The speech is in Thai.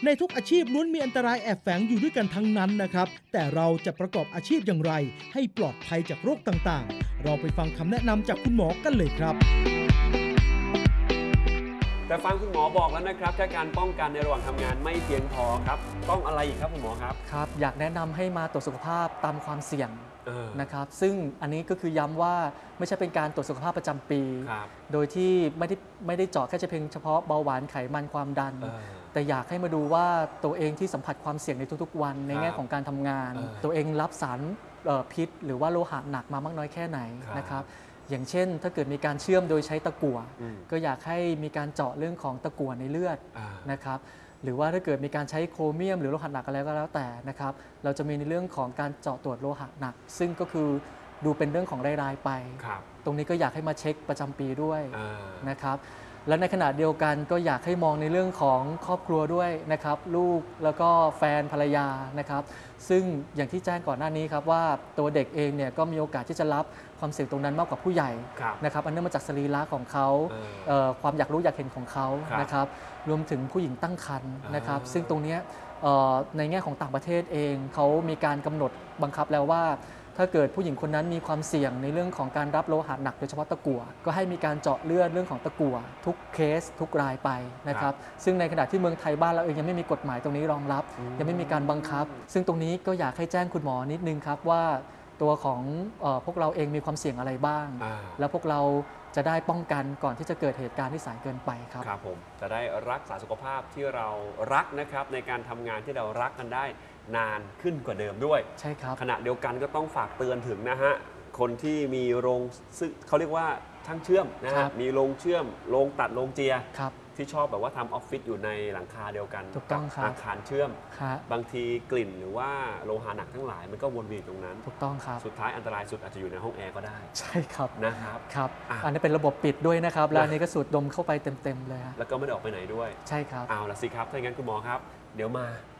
ในทุกอาชีพล้วนมีอันตรายแอบแฝงอยู่ด้วยกันทั้งนั้นนะครับแต่เราจะประกอบอาชีพอย่างไรให้ปลอดภัยจากโรคต่างๆเราไปฟังคำแนะนำจากคุณหมอกันเลยครับแต่ฟังคุณหมอบอกแล้วนะครับแค่การป้องกันในระหว่างทำงานไม่เพียงพอครับต้องอะไรอีกครับคุณหมอครับครับอยากแนะนำให้มาตรวจสุขภาพตามความเสี่ยงนะครับซึ่งอันนี้ก็คือย้ำว่าไม่ใช่เป็นการตรวจสุขภาพประจำปีโดยที่ไม่ได้เจาะแค่เพียงเฉพาะเบาหวานไขมันความดันแต่อยากให้มาดูว่าตัวเองที่สัมผัสความเสี่ยงในทุกๆวันในแง่ของการทำงานตัวเองรับสารพิษหรือว่าโลหะหนักมามากน้อยแค่ไหนนะครับอย่างเช่นถ้าเกิดมีการเชื่อมโดยใช้ตะกั่วก็อยากให้มีการเจาะเรื่องของตะกั่วในเลือดนะครับหรือว่าถ้าเกิดมีการใช้โครเมียมหรือโลหะหนักอะไรก็แล้วแต่นะครับเราจะมีในเรื่องของการเจาะตรวจโลหะหนักซึ่งก็คือดูเป็นเรื่องของรายๆไปตรงนี้ก็อยากให้มาเช็คประจำปีด้วยนะครับและในขณะเดียวกันก็อยากให้มองในเรื่องของครอบครัวด้วยนะครับลูกแล้วก็แฟนภรรยานะครับซึ่งอย่างที่แจ้งก่อนหน้านี้ครับว่าตัวเด็กเองเนี่ยก็มีโอกาสที่จะรับความเสี่ยงตรงนั้นมากกว่าผู้ใหญ่นะครับอันเนื่องมาจากสรีระของเขาความอยากรู้อยากเห็นของเขานะครับรวมถึงผู้หญิงตั้งครรภ์นะครับซึ่งตรงนี้ในแง่ของต่างประเทศเองเขามีการกำหนดบังคับแล้วว่าถ้าเกิดผู้หญิงคนนั้นมีความเสี่ยงในเรื่องของการรับโลหะหนักโดยเฉพาะตะกั่วก็ให้มีการเจาะเลือดเรื่องของตะกั่วทุกเคสทุกรายไปนะครับซึ่งในขณะที่เมืองไทยบ้านเราเองยังไม่มีกฎหมายตรงนี้รองรับยังไม่มีการบังคับซึ่งตรงนี้ก็อยากให้แจ้งคุณหมอนิดนึงครับว่าตัวของพวกเราเองมีความเสี่ยงอะไรบ้างแล้วพวกเราจะได้ป้องกันก่อนที่จะเกิดเหตุการณ์ที่สายเกินไปครับครับผมจะได้รักษาสุขภาพที่เรารักนะครับในการทำงานที่เรารักกันได้นานขึ้นกว่าเดิมด้วยใช่ครับขณะเดียวกันก็ต้องฝากเตือนถึงนะฮะคนที่มีโรงซึ่งเขาเรียกว่าช่างเชื่อมนะฮะมีโรงเชื่อมโรงตัดโรงเจียที่ชอบแบบว่าทำออฟฟิศอยู่ในหลังคาเดียวกันกับอาคารเชื่อมบางทีกลิ่นหรือว่าโลหะหนักทั้งหลายมันก็วนเวียนตรงนั้นถูกต้องครับสุดท้ายอันตรายสุดอาจจะอยู่ในห้องแอร์ก็ได้ใช่ครับนะครับครับอันนี้เป็นระบบปิดด้วยนะครับแล้วอันนี้ก็สูดดมเข้าไปเต็มๆเลยแล้วก็ไม่ได้ออกไปไหนด้วยใช่ครับเอาละสิครับถ้าอย่างนั้นคุณหมอครับเดี๋ยวมา